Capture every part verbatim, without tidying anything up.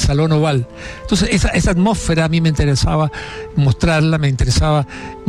Salón Oval. Entonces esa, esa atmósfera a mí me interesaba mostrarla, me interesaba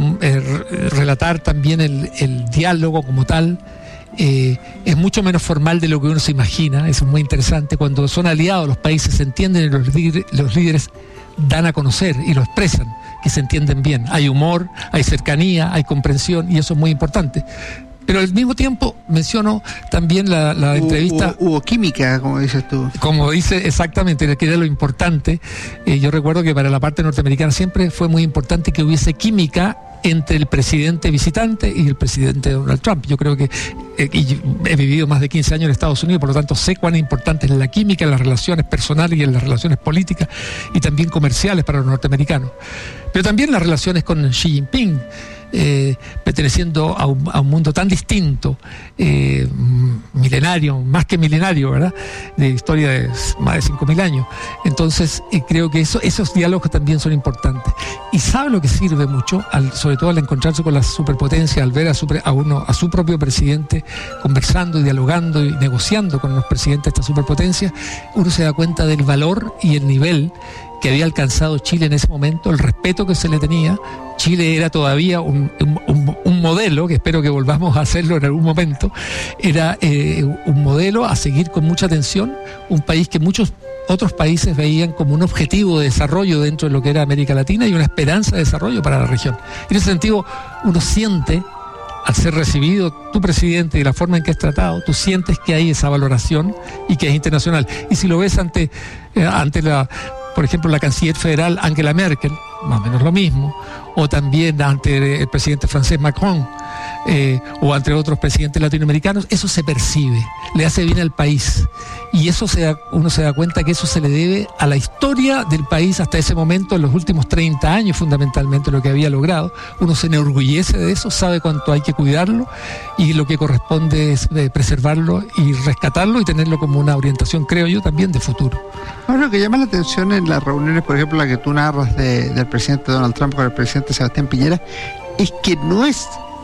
eh, relatar también el, el diálogo como tal. Eh, es mucho menos formal de lo que uno se imagina, eso es muy interesante. Cuando son aliados los países se entienden y los líderes, los líderes dan a conocer y lo expresan, que se entienden bien. Hay humor, hay cercanía, hay comprensión y eso es muy importante. Pero al mismo tiempo menciono también la, la hubo, entrevista... Hubo, hubo química, como dices tú. Como dice exactamente, que era lo importante. Eh, yo recuerdo que para la parte norteamericana siempre fue muy importante que hubiese química entre el presidente visitante y el presidente Donald Trump. Yo creo que eh, y he vivido más de quince años en Estados Unidos, por lo tanto sé cuán importante es la química en las relaciones personales y en las relaciones políticas y también comerciales para los norteamericanos. Pero también las relaciones con Xi Jinping, eh, perteneciendo a un, a un mundo tan distinto, eh, milenario, más que milenario, ¿verdad? De historia de más de cinco mil años. Entonces, eh, creo que eso, esos diálogos también son importantes. Y sabe lo que sirve mucho, al, sobre todo al encontrarse con las superpotencias, al ver a su, a uno, a su propio presidente conversando y dialogando y negociando con los presidentes de estas superpotencias, uno se da cuenta del valor y el nivel que había alcanzado Chile en ese momento, el respeto que se le tenía. Chile era todavía un, un, un modelo, que espero que volvamos a hacerlo en algún momento, era eh, un modelo a seguir con mucha atención, un país que muchos otros países veían como un objetivo de desarrollo dentro de lo que era América Latina y una esperanza de desarrollo para la región. En ese sentido, uno siente, al ser recibido tu presidente y la forma en que es tratado, tú sientes que hay esa valoración y que es internacional. Y si lo ves ante, eh, ante la... por ejemplo, la canciller federal Angela Merkel, más o menos lo mismo, o también ante el presidente francés Macron, eh, o entre otros presidentes latinoamericanos, eso se percibe, le hace bien al país. Y eso se da, uno se da cuenta que eso se le debe a la historia del país hasta ese momento, en los últimos treinta años fundamentalmente, lo que había logrado. Uno se enorgullece de eso, sabe cuánto hay que cuidarlo y lo que corresponde es eh, preservarlo y rescatarlo y tenerlo como una orientación, creo yo, también de futuro. Bueno, lo que llama la atención en las reuniones, por ejemplo, la que tú narras de, del presidente Donald Trump con el presidente Sebastián Piñera, es que no es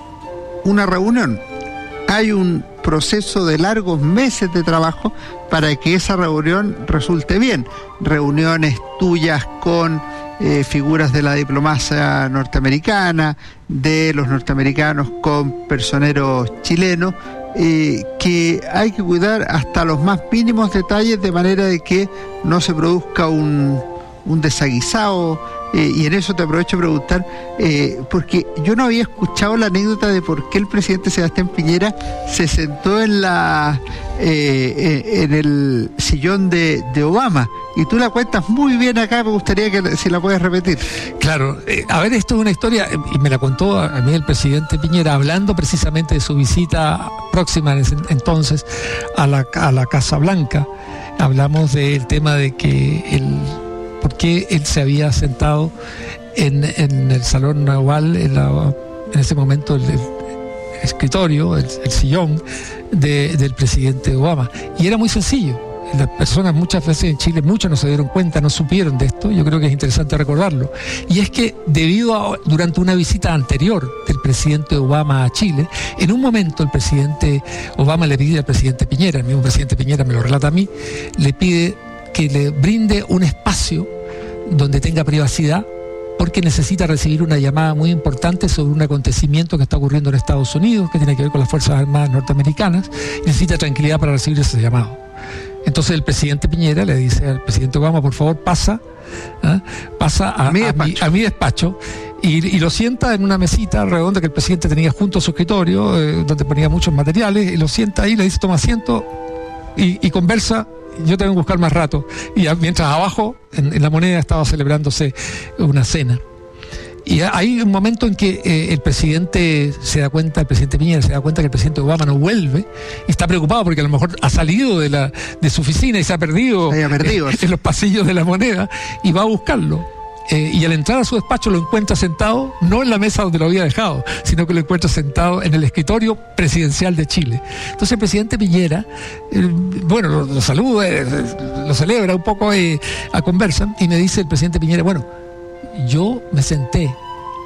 una reunión. Hay un proceso de largos meses de trabajo para que esa reunión resulte bien. Reuniones tuyas con eh, figuras de la diplomacia norteamericana, de los norteamericanos con personeros chilenos, eh, que hay que cuidar hasta los más mínimos detalles de manera de que no se produzca un, un desaguisado. Eh, y en eso te aprovecho de preguntar, eh, porque yo no había escuchado la anécdota de por qué el presidente Sebastián Piñera se sentó en la eh, en el sillón de, de Obama, y tú la cuentas muy bien acá, me gustaría que si la puedes repetir. Claro, eh, a ver, esto es una historia, eh, y me la contó a, a mí el presidente Piñera, hablando precisamente de su visita próxima en ese entonces a la, a la Casa Blanca. Hablamos del tema de que el por qué él se había sentado en, en el Salón Oval, en, la, en ese momento el, el escritorio, el, el sillón de, del presidente Obama. Y era muy sencillo. Las personas muchas veces en Chile, muchos no se dieron cuenta, no supieron de esto. Yo creo que es interesante recordarlo. Y es que debido a, durante una visita anterior del presidente Obama a Chile, en un momento el presidente Obama le pide al presidente Piñera, el mismo presidente Piñera me lo relata a mí, le pide que le brinde un espacio donde tenga privacidad, porque necesita recibir una llamada muy importante sobre un acontecimiento que está ocurriendo en Estados Unidos, que tiene que ver con las Fuerzas Armadas norteamericanas, y necesita tranquilidad para recibir ese llamado. Entonces el presidente Piñera le dice al presidente Obama, por favor pasa, ¿eh? pasa a, mi a, mi, a mi despacho, y, y lo sienta en una mesita redonda que el presidente tenía junto a su escritorio, eh, donde ponía muchos materiales, y lo sienta ahí, le dice toma asiento y, y conversa. Yo tengo que buscar más rato. Y mientras abajo, en, en la Moneda, estaba celebrándose una cena. Y hay un momento en que eh, el presidente se da cuenta, el presidente Piñera se da cuenta que el presidente Obama no vuelve, y está preocupado porque a lo mejor ha salido de, la, de su oficina y se ha perdido, se perdido. En, en los pasillos de la Moneda, y va a buscarlo. Eh, y al entrar a su despacho lo encuentra sentado, no en la mesa donde lo había dejado, sino que lo encuentra sentado en el escritorio presidencial de Chile. Entonces el presidente Piñera, eh, bueno, lo, lo saluda, eh, lo celebra un poco, eh, a conversa, y me dice el presidente Piñera, bueno, yo me senté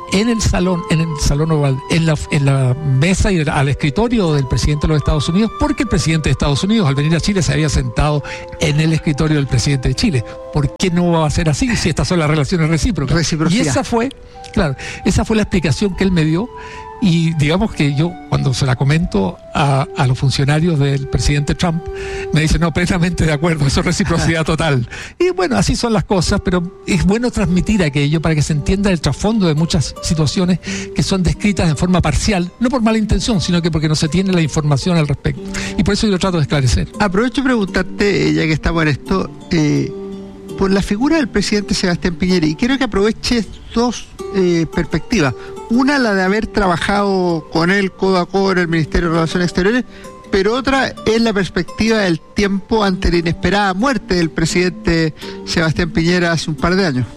en el salón, en el salón oval, en la, en la mesa y al escritorio del presidente de los Estados Unidos, porque el presidente de Estados Unidos, al venir a Chile, se había sentado en el escritorio del presidente de Chile. ¿Por qué no va a ser así si estas son las relaciones recíprocas? Reciprocidad. Y esa fue, claro, esa fue la explicación que él me dio. Y digamos que yo, cuando se la comento a, a los funcionarios del presidente Trump, me dicen, no, plenamente de acuerdo, eso es reciprocidad total. Y bueno, así son las cosas, pero es bueno transmitir aquello para que se entienda el trasfondo de muchas situaciones que son descritas en forma parcial, no por mala intención, sino que porque no se tiene la información al respecto. Y por eso yo lo trato de esclarecer. Aprovecho de preguntarte, ya que estamos en esto, eh, por la figura del presidente Sebastián Piñera, y quiero que aproveches dos eh, perspectivas. Una, la de haber trabajado con él codo a codo en el Ministerio de Relaciones Exteriores, pero otra es la perspectiva del tiempo ante la inesperada muerte del presidente Sebastián Piñera hace un par de años.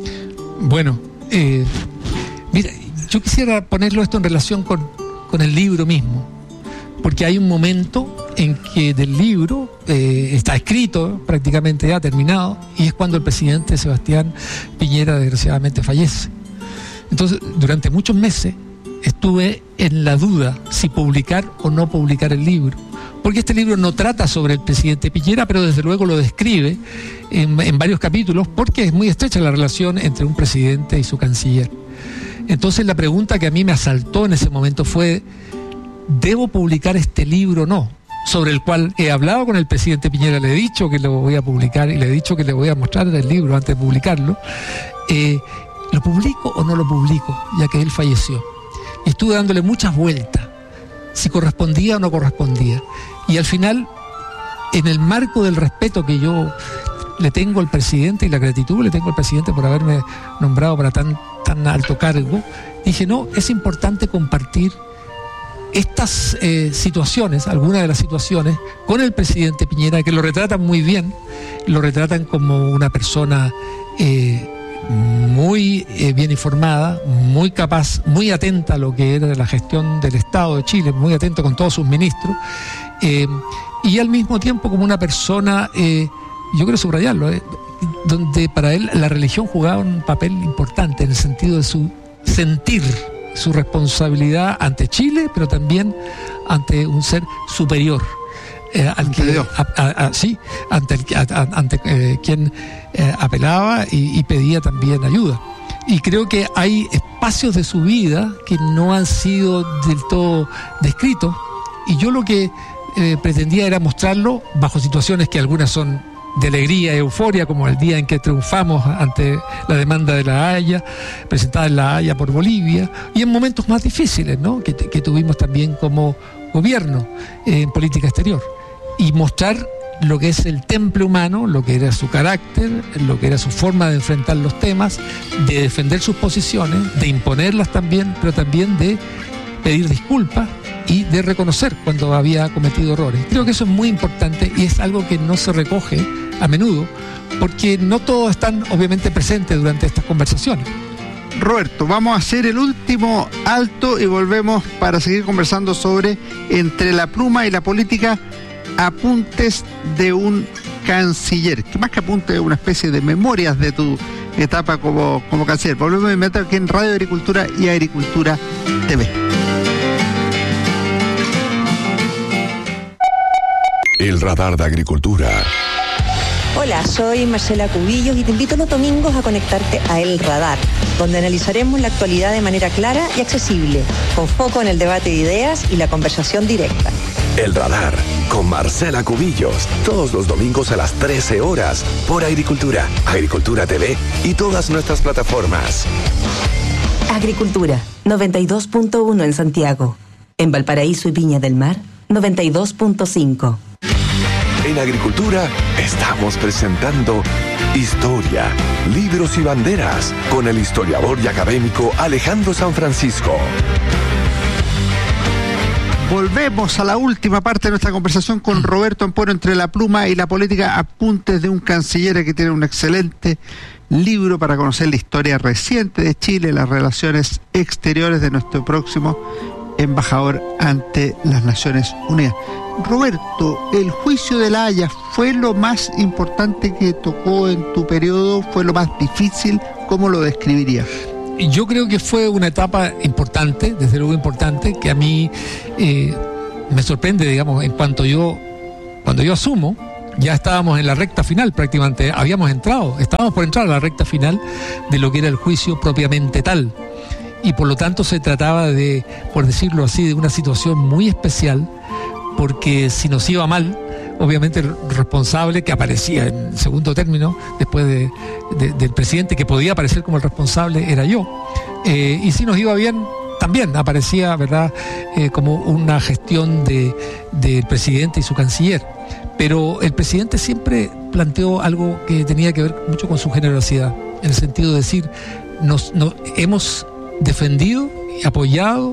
Bueno, eh, mira, yo quisiera ponerlo esto en relación con, con el libro mismo, porque hay un momento en que del libro eh, está escrito, prácticamente ya terminado, y es cuando el presidente Sebastián Piñera desgraciadamente fallece. Entonces, durante muchos meses estuve en la duda si publicar o no publicar el libro, porque este libro no trata sobre el presidente Piñera, pero desde luego lo describe en, en varios capítulos, porque es muy estrecha la relación entre un presidente y su canciller. Entonces la pregunta que a mí me asaltó en ese momento fue, ¿debo publicar este libro o no? Sobre el cual he hablado con el presidente Piñera, le he dicho que lo voy a publicar y le he dicho que le voy a mostrar el libro antes de publicarlo. Eh, ¿Lo publico o no lo publico? Ya que él falleció. Y estuve dándole muchas vueltas, si correspondía o no correspondía. Y al final, en el marco del respeto que yo le tengo al presidente y la gratitud le tengo al presidente por haberme nombrado para tan, tan alto cargo, dije, no, es importante compartir estas eh, situaciones, algunas de las situaciones, con el presidente Piñera, que lo retratan muy bien, lo retratan como una persona eh, muy eh, bien informada, muy capaz, muy atenta a lo que era la gestión del Estado de Chile, muy atento con todos sus ministros, eh, y al mismo tiempo como una persona, eh, yo quiero subrayarlo, eh, donde para él la religión jugaba un papel importante en el sentido de su sentir, su responsabilidad ante Chile, pero también ante un ser superior. Eh, al que, a, a, a, sí, ante, el, a, ante eh, quien eh, apelaba y, y pedía también ayuda. Y creo que hay espacios de su vida que no han sido del todo descritos, y yo lo que eh, pretendía era mostrarlo bajo situaciones que algunas son de alegría y euforia, como el día en que triunfamos ante la demanda de La Haya, presentada en La Haya por Bolivia, y en momentos más difíciles, ¿no?, que, que tuvimos también como gobierno eh, en política exterior, y mostrar lo que es el temple humano, lo que era su carácter, lo que era su forma de enfrentar los temas, de defender sus posiciones, de imponerlas también, pero también de pedir disculpas y de reconocer cuando había cometido errores. Creo que eso es muy importante y es algo que no se recoge a menudo, porque no todos están obviamente presentes durante estas conversaciones. Roberto, vamos a hacer el último alto y volvemos para seguir conversando sobre Entre la pluma y la política, apuntes de un canciller, que más que apuntes, una especie de memorias de tu etapa como, como canciller. Volvemos a inventar aquí en Radio Agricultura y Agricultura T V. El radar de Agricultura. Hola, soy Marcela Cubillos y te invito los domingos a conectarte a El Radar, donde analizaremos la actualidad de manera clara y accesible, con foco en el debate de ideas y la conversación directa. El Radar, con Marcela Cubillos, todos los domingos a las trece horas, por Agricultura, Agricultura T V y todas nuestras plataformas. Agricultura, noventa y dos punto uno en Santiago. En Valparaíso y Viña del Mar, noventa y dos punto cinco. En Agricultura estamos presentando Historia, Libros y Banderas con el historiador y académico Alejandro San Francisco. Volvemos a la última parte de nuestra conversación con Roberto Ampuero, Entre la pluma y la política, apuntes de un canciller, que tiene un excelente libro para conocer la historia reciente de Chile, las relaciones exteriores de nuestro próximo embajador ante las Naciones Unidas. Roberto, ¿el juicio de La Haya fue lo más importante que tocó en tu periodo? ¿Fue lo más difícil? ¿Cómo lo describirías? yo creo que fue una etapa importante, desde luego importante, que a mí eh, me sorprende, digamos, en cuanto yo, cuando yo asumo, ya estábamos en la recta final prácticamente, habíamos entrado, estábamos por entrar a la recta final de lo que era el juicio propiamente tal. Y por lo tanto se trataba de, por decirlo así, de una situación muy especial, porque si nos iba mal, obviamente el responsable que aparecía en segundo término, después de, de, del presidente que podía aparecer como el responsable, era yo. Eh, y si nos iba bien, también aparecía, ¿verdad?, eh, como una gestión de, del presidente y su canciller. Pero el presidente siempre planteó algo que tenía que ver mucho con su generosidad, en el sentido de decir, nos, nos hemos defendido, apoyado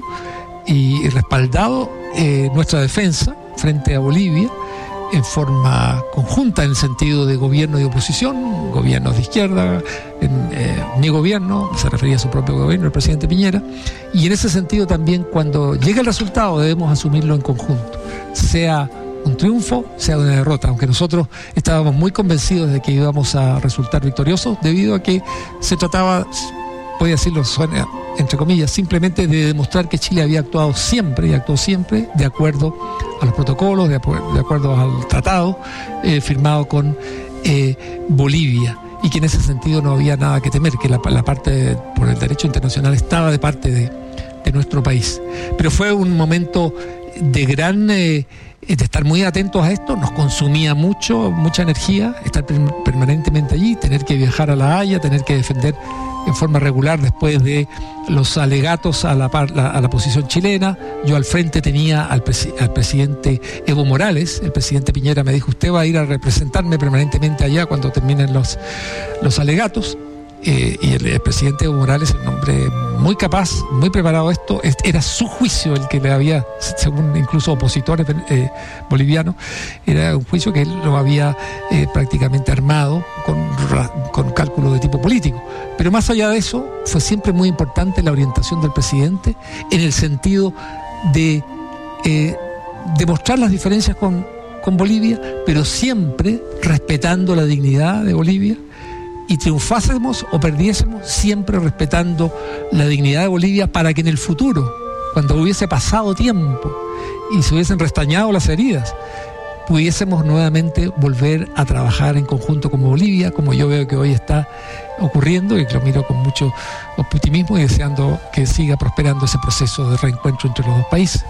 y respaldado eh, nuestra defensa frente a Bolivia en forma conjunta, en el sentido de gobierno y oposición, gobiernos de izquierda, en, eh, mi gobierno, se refería a su propio gobierno, el presidente Piñera, y en ese sentido también cuando llega el resultado debemos asumirlo en conjunto, sea un triunfo, sea una derrota, aunque nosotros estábamos muy convencidos de que íbamos a resultar victoriosos, debido a que se trataba, voy a decirlo, suena entre comillas, simplemente de demostrar que Chile había actuado siempre y actuó siempre de acuerdo a los protocolos, de, de acuerdo al tratado eh, firmado con eh, Bolivia, y que en ese sentido no había nada que temer, que la, la parte de, por el derecho internacional estaba de parte de, de nuestro país. Pero fue un momento de gran eh, de estar muy atentos a esto, nos consumía mucho, mucha energía, estar permanentemente allí, tener que viajar a La Haya, tener que defender en forma regular después de los alegatos a la, a la posición chilena. Yo al frente tenía al, presi- al presidente Evo Morales. El presidente Piñera me dijo, usted va a ir a representarme permanentemente allá cuando terminen los, los alegatos. Eh, y el, el presidente Evo Morales, un hombre muy capaz, muy preparado a esto, era su juicio el que le había, según incluso opositores eh, bolivianos, era un juicio que él lo había eh, prácticamente armado con, con cálculo de tipo político. Pero más allá de eso, fue siempre muy importante la orientación del presidente en el sentido de eh, demostrar las diferencias con, con Bolivia, pero siempre respetando la dignidad de Bolivia, y triunfásemos o perdiésemos, siempre respetando la dignidad de Bolivia, para que en el futuro, cuando hubiese pasado tiempo y se hubiesen restañado las heridas, pudiésemos nuevamente volver a trabajar en conjunto como Bolivia, como yo veo que hoy está ocurriendo, y que lo miro con mucho optimismo y deseando que siga prosperando ese proceso de reencuentro entre los dos países.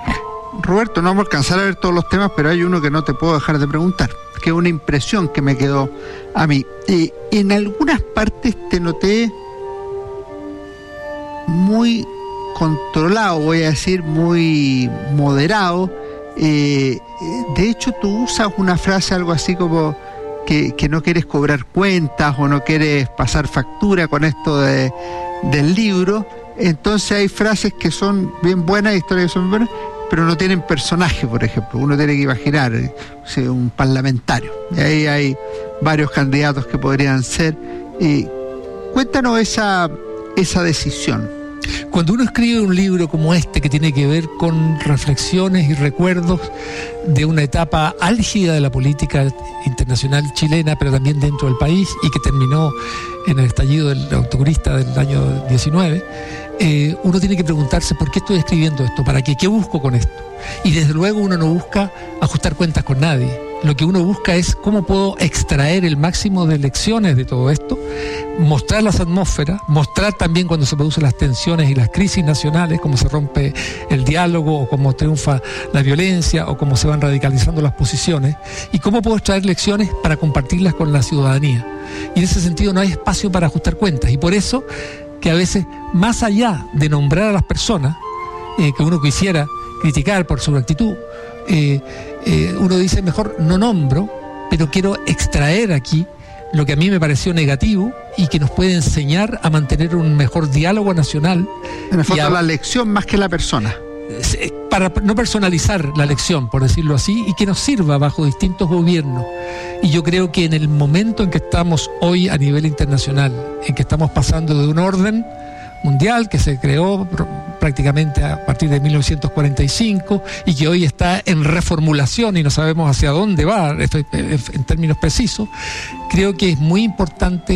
Roberto, no vamos a alcanzar a ver todos los temas, pero hay uno que no te puedo dejar de preguntar, que es una impresión que me quedó a mí. Eh, en algunas partes te noté muy controlado, voy a decir, muy moderado. Eh, de hecho, tú usas una frase algo así como que, que no quieres cobrar cuentas o no quieres pasar factura con esto de, del libro. Entonces hay frases que son bien buenas, historias que son buenas, pero no tienen personaje, por ejemplo. Uno tiene que imaginar eh, o sea, un parlamentario. Y ahí hay varios candidatos que podrían ser. Eh, cuéntanos esa, esa decisión. Cuando uno escribe un libro como este, que tiene que ver con reflexiones y recuerdos de una etapa álgida de la política internacional chilena, pero también dentro del país, y que terminó en el estallido del autogurista del año diecinueve, eh, uno tiene que preguntarse por qué estoy escribiendo esto, para qué, qué busco con esto. Y desde luego uno no busca ajustar cuentas con nadie. Lo que uno busca es cómo puedo extraer el máximo de lecciones de todo esto, mostrar las atmósferas, mostrar también cuando se producen las tensiones y las crisis nacionales, cómo se rompe el diálogo, o cómo triunfa la violencia, o cómo se van radicalizando las posiciones, y cómo puedo extraer lecciones para compartirlas con la ciudadanía. Y en ese sentido no hay espacio para ajustar cuentas, y por eso que a veces, más allá de nombrar a las personas eh, que uno quisiera criticar por su actitud, eh, eh, uno dice, mejor no nombro, pero quiero extraer aquí lo que a mí me pareció negativo y que nos puede enseñar a mantener un mejor diálogo nacional. En el fondo, a, la lección más que la persona. Para no personalizar la lección, por decirlo así, y que nos sirva bajo distintos gobiernos. Y yo creo que en el momento en que estamos hoy a nivel internacional, en que estamos pasando de un orden mundial que se creó prácticamente a partir de mil novecientos cuarenta y cinco y que hoy está en reformulación y no sabemos hacia dónde va en términos precisos, creo que es muy importante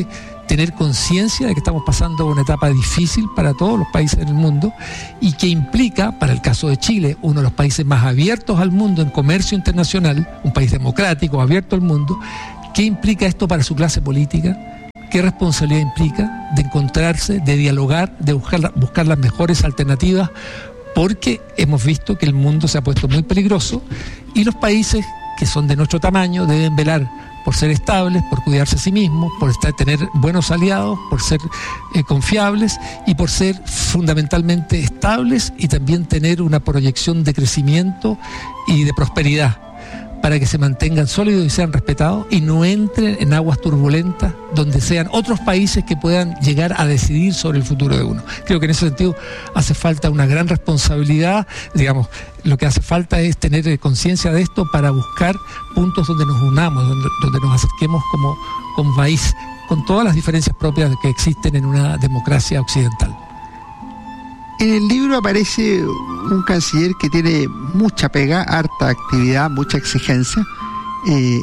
tener conciencia de que estamos pasando una etapa difícil para todos los países del mundo y que implica, para el caso de Chile, uno de los países más abiertos al mundo en comercio internacional, un país democrático, abierto al mundo, ¿qué implica esto para su clase política? ¿Qué responsabilidad implica de encontrarse, de dialogar, de buscar, buscar las mejores alternativas? Porque hemos visto que el mundo se ha puesto muy peligroso y los países que son de nuestro tamaño deben velar por ser estables, por cuidarse a sí mismos, por estar, tener buenos aliados, por ser eh, confiables y por ser fundamentalmente estables y también tener una proyección de crecimiento y de prosperidad para que se mantengan sólidos y sean respetados y no entren en aguas turbulentas donde sean otros países que puedan llegar a decidir sobre el futuro de uno. Creo que en ese sentido hace falta una gran responsabilidad, digamos, lo que hace falta es tener conciencia de esto para buscar puntos donde nos unamos, donde, donde nos acerquemos como, como país, con todas las diferencias propias que existen en una democracia occidental. En el libro aparece un canciller que tiene mucha pega, harta actividad, mucha exigencia, eh,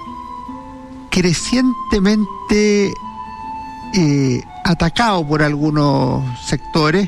crecientemente eh, atacado por algunos sectores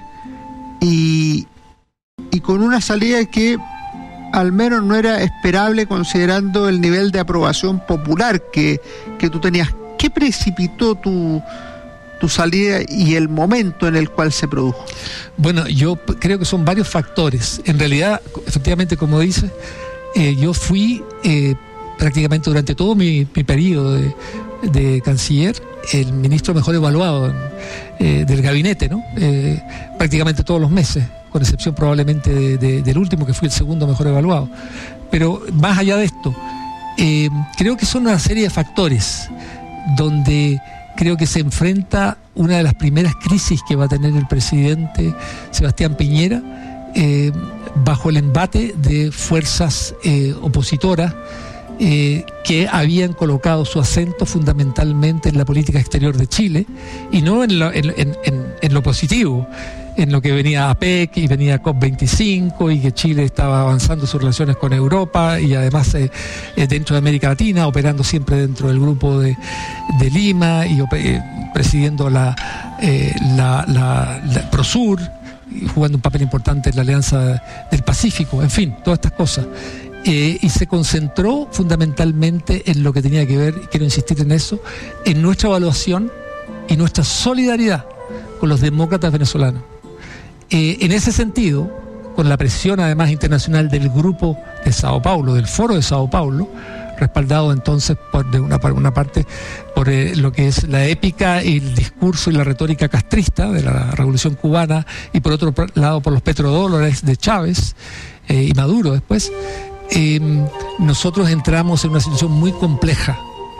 y, y con una salida que al menos no era esperable considerando el nivel de aprobación popular que, que tú tenías. ¿Qué precipitó tu... tu salida y el momento en el cual se produjo? Bueno, yo p- creo que son varios factores. En realidad, efectivamente, como dice, eh, yo fui eh, prácticamente durante todo mi, mi periodo de, de canciller el ministro mejor evaluado eh, del gabinete, ¿no? Eh, prácticamente todos los meses, con excepción probablemente de, de, del último, que fue el segundo mejor evaluado. Pero más allá de esto, eh, creo que son una serie de factores donde creo que se enfrenta una de las primeras crisis que va a tener el presidente Sebastián Piñera, eh, bajo el embate de fuerzas eh, opositoras eh, que habían colocado su acento fundamentalmente en la política exterior de Chile y no en lo, en, en, en, en lo positivo, en lo que venía A P E C y venía COP veinticinco y que Chile estaba avanzando sus relaciones con Europa y además eh, eh, dentro de América Latina, operando siempre dentro del grupo de, de Lima y eh, presidiendo la, eh, la, la, la Prosur, jugando un papel importante en la Alianza del Pacífico, en fin, todas estas cosas. Eh, y se concentró fundamentalmente en lo que tenía que ver, y quiero insistir en eso, en nuestra evaluación y nuestra solidaridad con los demócratas venezolanos. Eh, en ese sentido, con la presión además internacional del grupo de Sao Paulo, del Foro de Sao Paulo, respaldado entonces por de una, por una parte por eh, lo que es la épica y el discurso y la retórica castrista de la Revolución Cubana y por otro lado por los petrodólares de Chávez eh, y Maduro después, eh, nosotros entramos en una situación muy compleja.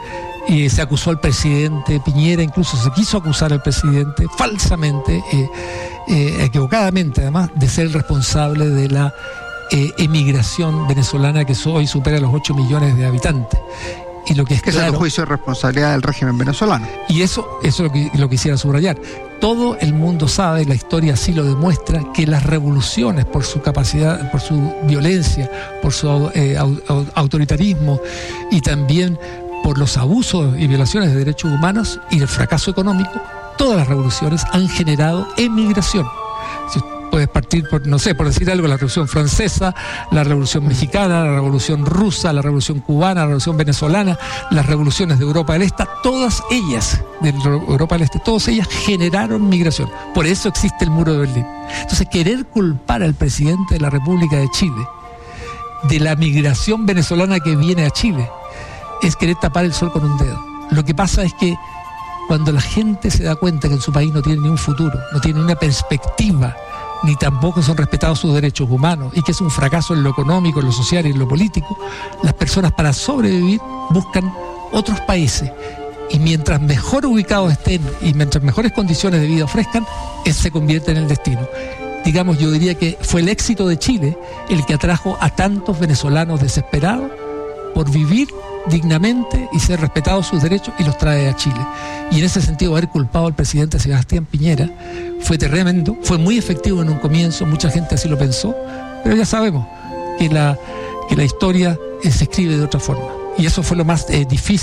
Y se acusó al presidente Piñera, incluso se quiso acusar al presidente falsamente, eh, eh, equivocadamente además, de ser el responsable de la eh, emigración venezolana que hoy supera los ocho millones de habitantes. Y lo que es que claro, es el juicio de responsabilidad del régimen venezolano. Y eso, eso es lo que, lo quisiera subrayar. Todo el mundo sabe, la historia así lo demuestra, que las revoluciones, por su capacidad, por su violencia, por su eh, autoritarismo y también por los abusos y violaciones de derechos humanos y el fracaso económico, todas las revoluciones han generado emigración. Si puedes partir por, no sé, por decir algo, la Revolución Francesa, la Revolución Mexicana, la Revolución Rusa, la Revolución Cubana, la Revolución Venezolana, las revoluciones de Europa del Este, todas ellas, de Europa del Este, todas ellas generaron migración. Por eso existe el muro de Berlín. Entonces, querer culpar al presidente de la República de Chile de la migración venezolana que viene a Chile es querer tapar el sol con un dedo. Lo que pasa es que cuando la gente se da cuenta que en su país no tiene ni un futuro, no tiene una perspectiva, ni tampoco son respetados sus derechos humanos, y que es un fracaso en lo económico, en lo social y en lo político, las personas para sobrevivir buscan otros países. Y mientras mejor ubicados estén y mientras mejores condiciones de vida ofrezcan, ese se convierte en el destino. Digamos, yo diría que fue el éxito de Chile el que atrajo a tantos venezolanos desesperados por vivir dignamente y ser respetados sus derechos, y los trae a Chile. Y en ese sentido, haber culpado al presidente Sebastián Piñera fue tremendo, fue muy efectivo en un comienzo, mucha gente así lo pensó, pero ya sabemos que la, que la historia eh, se escribe de otra forma. Y eso fue lo más eh, difícil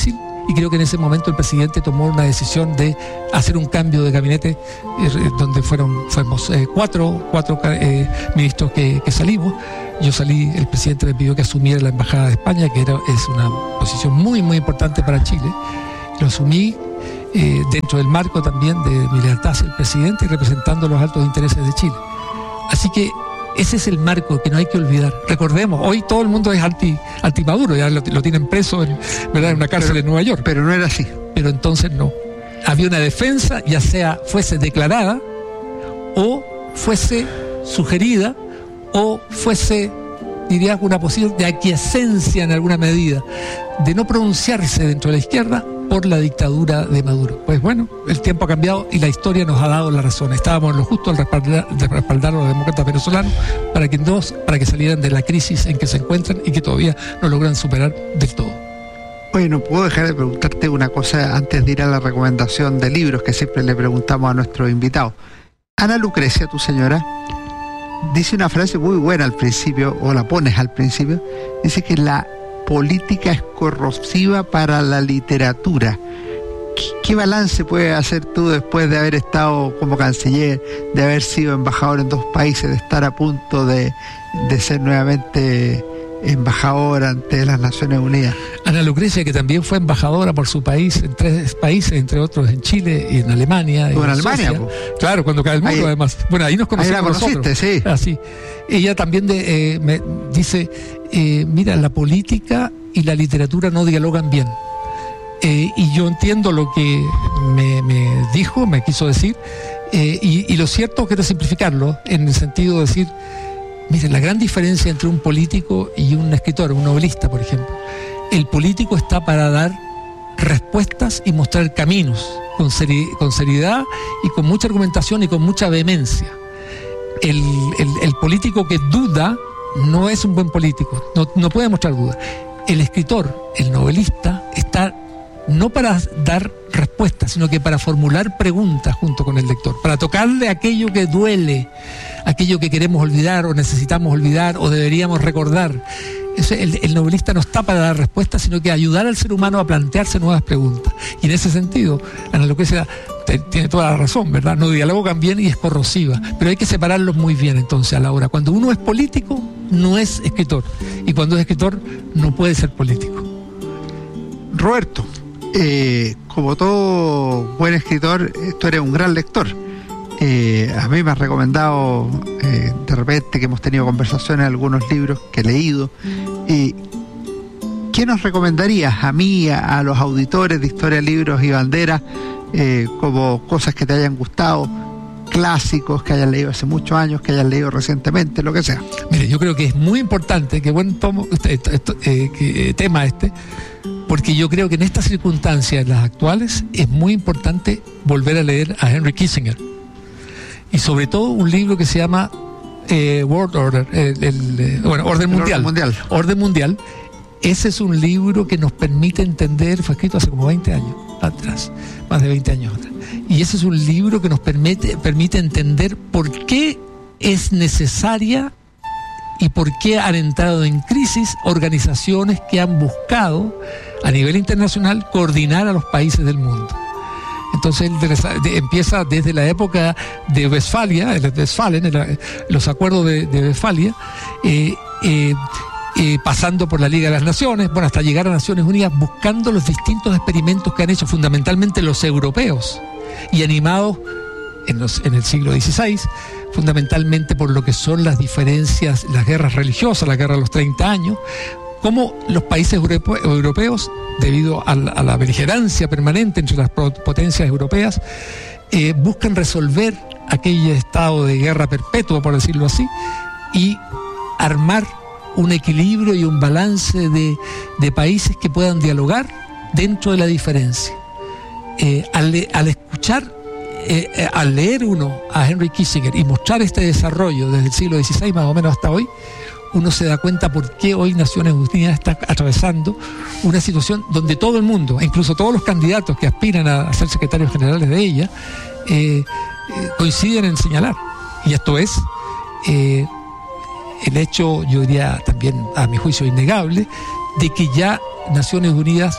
y creo que en ese momento el presidente tomó una decisión de hacer un cambio de gabinete eh, donde fueron fuimos eh, cuatro, cuatro eh, ministros que, que salimos. Yo salí, el presidente me pidió que asumiera la Embajada de España, que era, es una posición muy, muy importante para Chile. Lo asumí eh, dentro del marco también de mi lealtad hacia el presidente y representando los altos intereses de Chile. Así que ese es el marco que no hay que olvidar. Recordemos, hoy todo el mundo es anti, anti Maduro, ya lo, lo tienen preso en, ¿verdad?, en una cárcel pero, en Nueva York. Pero no era así. Pero entonces no. Había una defensa, ya sea fuese declarada o fuese sugerida o fuese, diría, una posición de aquiescencia en alguna medida, de no pronunciarse dentro de la izquierda por la dictadura de Maduro. Pues bueno, el tiempo ha cambiado y la historia nos ha dado la razón. Estábamos en lo justo al respaldar, de respaldar a los demócratas venezolanos para que, no, para que salieran de la crisis en que se encuentran y que todavía no logran superar del todo. Oye, no puedo dejar de preguntarte una cosa antes de ir a la recomendación de libros que siempre le preguntamos a nuestros invitados. Ana Lucrecia, tu señora, dice una frase muy buena al principio, o la pones al principio, dice que la política es corrosiva para la literatura. ¿Qué, qué balance puedes hacer tú después de haber estado como canciller, de haber sido embajador en dos países, de estar a punto de, de ser nuevamente embajadora ante las Naciones Unidas? Ana Lucrecia, que también fue embajadora por su país en tres países, entre otros en Chile y en Alemania. ¿En Alemania? Claro, cuando cae el muro, ahí, además. Bueno, ahí nos conocimos. Ahí la conociste, nosotros. Sí. Así. Ella también de, eh, me dice, eh, mira, la política y la literatura no dialogan bien. Eh, y yo entiendo lo que me, me dijo, me quiso decir, eh, y, y lo cierto, quiero simplificarlo, en el sentido de decir, miren, la gran diferencia entre un político y un escritor, un novelista, por ejemplo. El político está para dar respuestas y mostrar caminos con, seri- con seriedad y con mucha argumentación y con mucha vehemencia. El, el, el político que duda no es un buen político, no, no puede mostrar duda. El escritor, el novelista, está no para dar respuestas, sino que para formular preguntas junto con el lector, para tocarle aquello que duele, aquello que queremos olvidar o necesitamos olvidar o deberíamos recordar. El, el novelista no está para dar respuestas, sino que ayudar al ser humano a plantearse nuevas preguntas. Y en ese sentido, Ana Lucrecia tiene toda la razón, ¿verdad? No dialogan bien y es corrosiva, pero hay que separarlos muy bien entonces a la hora. Cuando uno es político, no es escritor, y cuando es escritor, no puede ser político. Roberto, eh, como todo buen escritor, tú eres un gran lector. Eh, a mí me has recomendado eh, de repente que hemos tenido conversaciones, algunos libros que he leído. Eh, ¿Qué nos recomendarías a mí, a, a los auditores de Historia, Libros y Banderas, eh, como cosas que te hayan gustado, clásicos que hayas leído hace muchos años, que hayas leído recientemente, lo que sea? Mire, yo creo que es muy importante, que buen tomo, este, este, eh, que, tema este, porque yo creo que en estas circunstancias, las actuales, es muy importante volver a leer a Henry Kissinger. Y sobre todo un libro que se llama eh, World Order, el, el, eh, bueno, Orden Mundial. Orden Mundial. Orden Mundial. Ese es un libro que nos permite entender, fue escrito hace como veinte años atrás, más de veinte años atrás. Y ese es un libro que nos permite, permite entender por qué es necesaria y por qué han entrado en crisis organizaciones que han buscado a nivel internacional coordinar a los países del mundo. Entonces él de, de, empieza desde la época de Westfalia, el Westfalen, el, los acuerdos de, de Westfalia, eh, eh, eh, pasando por la Liga de las Naciones, bueno, hasta llegar a Naciones Unidas, buscando los distintos experimentos que han hecho fundamentalmente los europeos y animados en, los, en el siglo dieciséis, fundamentalmente por lo que son las diferencias, las guerras religiosas, la guerra de los treinta años, cómo los países europeos, debido a la, a la beligerancia permanente entre las potencias europeas, eh, buscan resolver aquel estado de guerra perpetua, por decirlo así, y armar un equilibrio y un balance de, de países que puedan dialogar dentro de la diferencia. Eh, al, al escuchar, eh, eh, al leer uno a Henry Kissinger y mostrar este desarrollo desde el siglo dieciséis más o menos hasta hoy, uno se da cuenta por qué hoy Naciones Unidas está atravesando una situación donde todo el mundo, incluso todos los candidatos que aspiran a ser secretarios generales de ella, eh, eh, coinciden en señalar. Y esto es eh, el hecho, yo diría también a mi juicio innegable, de que ya Naciones Unidas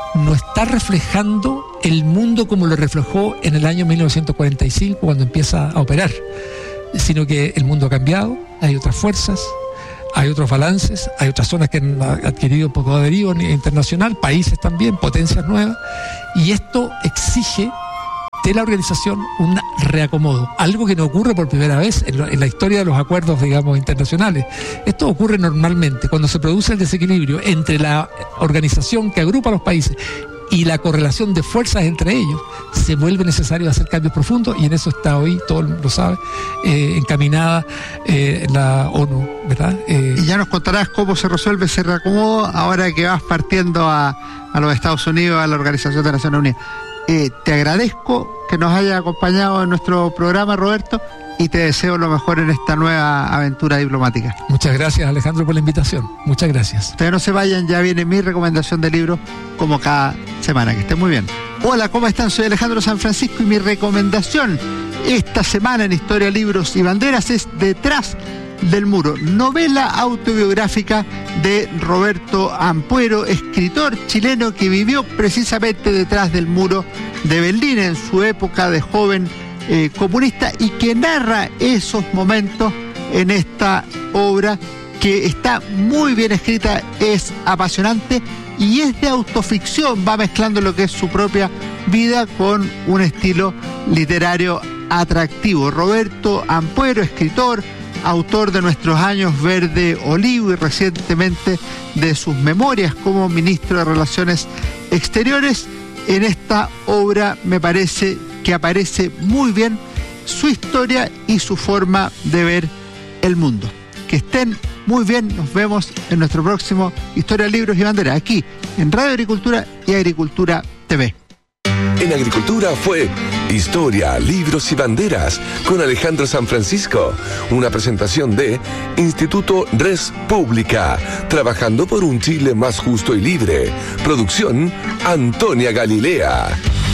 no está reflejando el mundo como lo reflejó en el año mil novecientos cuarenta y cinco cuando empieza a operar, sino que el mundo ha cambiado, hay otras fuerzas, hay otros balances, hay otras zonas que han adquirido poderío internacional, países también, potencias nuevas, y esto exige de la organización un reacomodo, algo que no ocurre por primera vez en, lo, en la historia de los acuerdos, digamos, internacionales. Esto ocurre normalmente cuando se produce el desequilibrio entre la organización que agrupa a los países y la correlación de fuerzas entre ellos, se vuelve necesario hacer cambios profundos, y en eso está hoy, todo lo sabe, eh, encaminada eh, la ONU, ¿verdad? Eh, y ya nos contarás cómo se resuelve ese reacomodo ahora que vas partiendo a, a los Estados Unidos, a la Organización de Naciones Unidas. Eh, te agradezco que nos hayas acompañado en nuestro programa, Roberto, y te deseo lo mejor en esta nueva aventura diplomática. Muchas gracias, Alejandro, por la invitación. Muchas gracias. Ustedes no se vayan, ya viene mi recomendación de libro como cada semana. Que estén muy bien. Hola, ¿cómo están? Soy Alejandro San Francisco y mi recomendación esta semana en Historia, Libros y Banderas es Detrás del Muro, novela autobiográfica de Roberto Ampuero, escritor chileno que vivió precisamente detrás del muro de Berlín en su época de joven eh, comunista, y que narra esos momentos en esta obra que está muy bien escrita, es apasionante y es de autoficción, va mezclando lo que es su propia vida con un estilo literario atractivo. Roberto Ampuero, escritor, autor de Nuestros Años Verde Olivo y recientemente de sus memorias como ministro de Relaciones Exteriores. En esta obra me parece que aparece muy bien su historia y su forma de ver el mundo. Que estén muy bien, nos vemos en nuestro próximo Historia, Libros y Banderas, aquí en Radio Agricultura y Agricultura T V. En Agricultura fue Historia, Libros y Banderas con Alejandro San Francisco. Una presentación de Instituto Res Pública, trabajando por un Chile más justo y libre. Producción Antonia Galilea.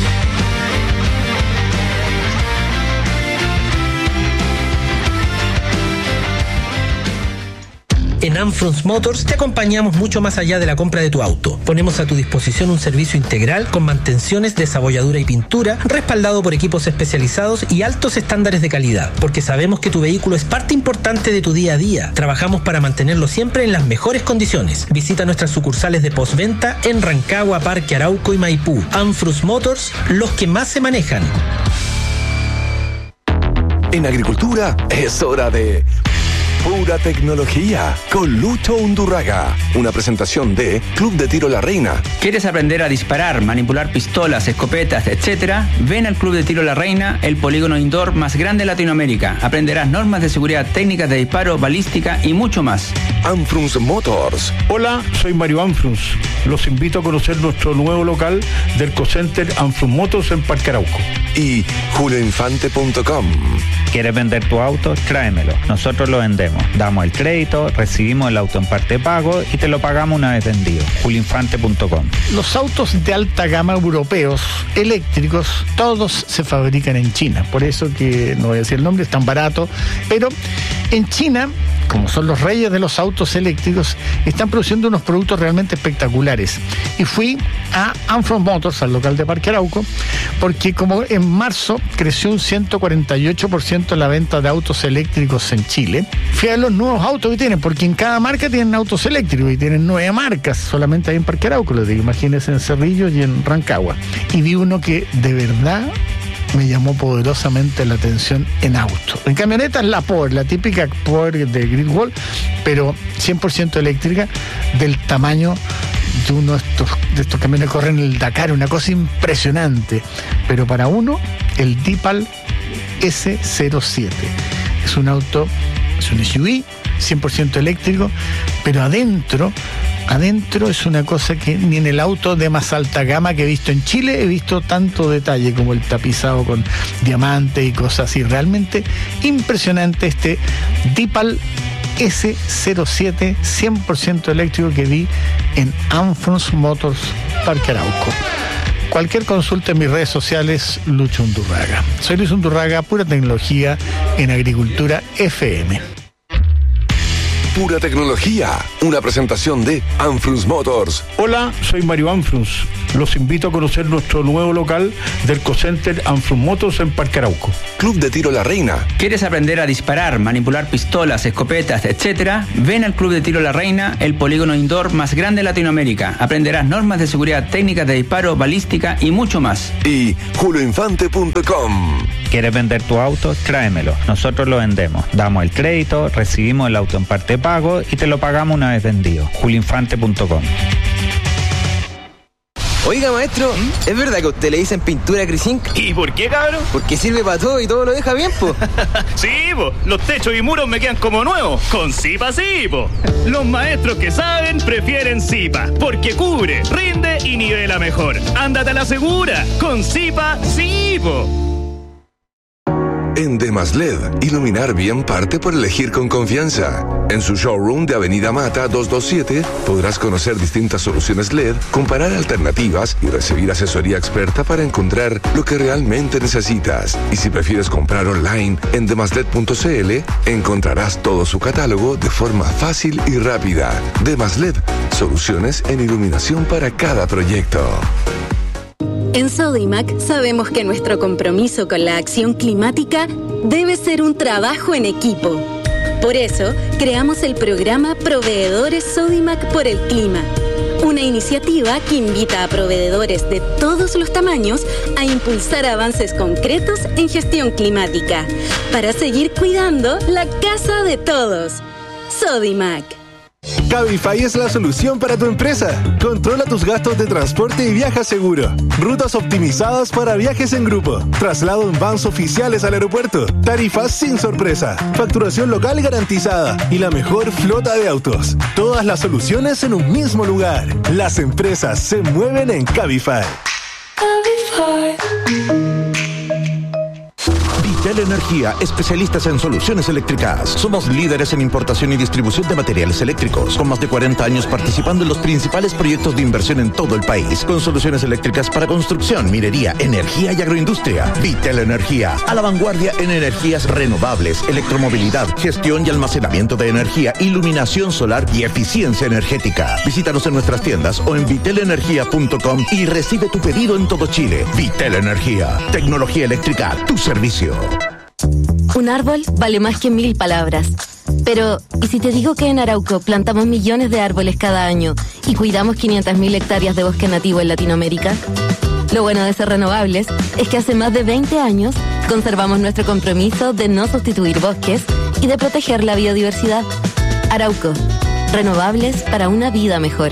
En Anfrunz Motors te acompañamos mucho más allá de la compra de tu auto. Ponemos a tu disposición un servicio integral con mantenciones, desabolladura y pintura, respaldado por equipos especializados y altos estándares de calidad, porque sabemos que tu vehículo es parte importante de tu día a día. Trabajamos para mantenerlo siempre en las mejores condiciones. Visita nuestras sucursales de postventa en Rancagua, Parque Arauco y Maipú. Anfrunz Motors, los que más se manejan. En Agricultura es hora de Pura Tecnología con Lucho Undurraga. Una presentación de Club de Tiro La Reina. ¿Quieres aprender a disparar, manipular pistolas, escopetas, etcétera? Ven al Club de Tiro La Reina, el polígono indoor más grande de Latinoamérica. Aprenderás normas de seguridad, técnicas de disparo, balística y mucho más. Anfrunz Motors. Hola, soy Mario Anfrunz. Los invito a conocer nuestro nuevo local del Cocenter Anfrunz Motors en Parque Arauco. Y julio infante punto com. ¿Quieres vender tu auto? Tráemelo. Nosotros lo vendemos. Damos el crédito, recibimos el auto en parte de pago y te lo pagamos una vez vendido. julio infante punto com. Los autos de alta gama europeos, eléctricos, todos se fabrican en China. Por eso que, no voy a decir el nombre, es tan barato. Pero en China, como son los reyes de los autos eléctricos, están produciendo unos productos realmente espectaculares. Y fui a Anfrunz Motors, al local de Parque Arauco, porque como en marzo creció un ciento cuarenta y ocho por ciento la venta de autos eléctricos en Chile, fui a los nuevos autos que tienen, porque en cada marca tienen autos eléctricos y tienen nueve marcas, solamente hay en Parque Arauco, les digo, imagínense en Cerrillos y en Rancagua. Y vi uno que de verdad me llamó poderosamente la atención en auto. En camioneta es la Power, la típica Power de Greenwall, pero cien por ciento eléctrica, del tamaño de uno de estos, de estos camiones que corren el Dakar, una cosa impresionante. Pero para uno, el Deepal ese cero siete. Es un auto, es un S U V, cien por ciento eléctrico, pero adentro... Adentro es una cosa que ni en el auto de más alta gama que he visto en Chile he visto tanto detalle, como el tapizado con diamante y cosas así. Realmente impresionante este Deepal ese cero siete cien por ciento eléctrico que vi en Anfrunz Motors Parque Arauco. Cualquier consulta en mis redes sociales, Lucho Undurraga. Soy Luis Undurraga, Pura Tecnología en Agricultura F M. Pura Tecnología, una presentación de Anfrunz Motors. Hola, soy Mario Anfrunz. los invito a conocer nuestro nuevo local del Ecocenter Anflum Motors en Parque Arauco. Club de Tiro La Reina. ¿Quieres aprender a disparar, manipular pistolas, escopetas, etcétera? Ven al Club de Tiro La Reina, el polígono indoor más grande de Latinoamérica. Aprenderás normas de seguridad, técnicas de disparo, balística y mucho más. Y julio infante punto com. ¿Quieres vender tu auto? Tráemelo. Nosotros lo vendemos. Damos el crédito, recibimos el auto en parte pago y te lo pagamos una vez vendido. julio infante punto com. Oiga, maestro, ¿Mm? ¿es verdad que a usted le dicen pintura Crisink? ¿Y por qué, cabrón? Porque sirve para todo y todo lo deja bien, po. Sí, po. Los techos y muros me quedan como nuevos. Con Zipa sí, po. Los maestros que saben prefieren Zipa, porque cubre, rinde y nivela mejor. Ándate a la segura. Con Zipa sí, po. En Demasled, iluminar bien parte por elegir con confianza. En su showroom de Avenida Mata doscientos veintisiete podrás conocer distintas soluciones L E D, comparar alternativas y recibir asesoría experta para encontrar lo que realmente necesitas. Y si prefieres comprar online en demasled punto cl, encontrarás todo su catálogo de forma fácil y rápida. Demasled, soluciones en iluminación para cada proyecto. En Sodimac sabemos que nuestro compromiso con la acción climática debe ser un trabajo en equipo. Por eso, creamos el programa Proveedores Sodimac por el Clima, una iniciativa que invita a proveedores de todos los tamaños a impulsar avances concretos en gestión climática, para seguir cuidando la casa de todos. Sodimac. Cabify es la solución para tu empresa. Controla tus gastos de transporte y viaja seguro. Rutas optimizadas para viajes en grupo. Traslado en vans oficiales al aeropuerto. Tarifas sin sorpresa. Facturación local garantizada. Y la mejor flota de autos. Todas las soluciones en un mismo lugar. Las empresas se mueven en Cabify. Cabify. Vitel Energía, especialistas en soluciones eléctricas. Somos líderes en importación y distribución de materiales eléctricos, con más de cuarenta años participando en los principales proyectos de inversión en todo el país, con soluciones eléctricas para construcción, minería, energía y agroindustria. Vitel Energía, a la vanguardia en energías renovables, electromovilidad, gestión y almacenamiento de energía, iluminación solar y eficiencia energética. Visítanos en nuestras tiendas o en vitel energía punto com y recibe tu pedido en todo Chile. Vitel Energía, tecnología eléctrica a tu servicio. Un árbol vale más que mil palabras. Pero, ¿y si te digo que en Arauco plantamos millones de árboles cada año y cuidamos quinientas mil hectáreas de bosque nativo en Latinoamérica? Lo bueno de ser renovables es que hace más de veinte años conservamos nuestro compromiso de no sustituir bosques y de proteger la biodiversidad. Arauco, renovables para una vida mejor.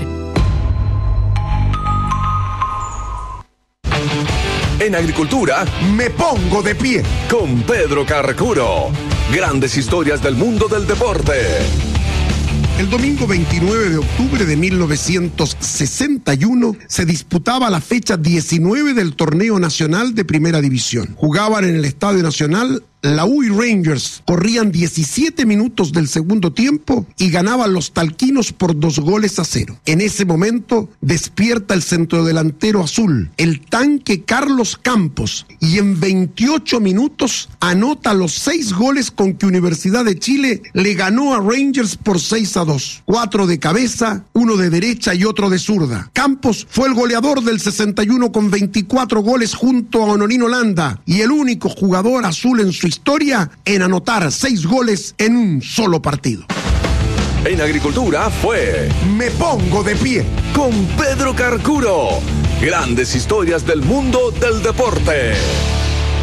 En agricultura, me pongo de pie con Pedro Carcuro. Grandes historias del mundo del deporte. El domingo veintinueve de octubre de mil novecientos sesenta y uno se disputaba la fecha diecinueve del torneo nacional de Primera División. Jugaban en el Estadio Nacional la U y Rangers, corrían diecisiete minutos del segundo tiempo y ganaban los talquinos por dos goles a cero. En ese momento despierta el centrodelantero azul, el tanque Carlos Campos, y en veintiocho minutos anota los seis goles con que Universidad de Chile le ganó a Rangers por seis a dos. Cuatro de cabeza, uno de derecha y otro de zurda. Campos fue el goleador del sesenta y uno con veinticuatro goles junto a Honorino Landa y el único jugador azul en su historia en anotar seis goles en un solo partido. En agricultura fue Me Pongo de Pie con Pedro Carcuro. Grandes historias del mundo del deporte.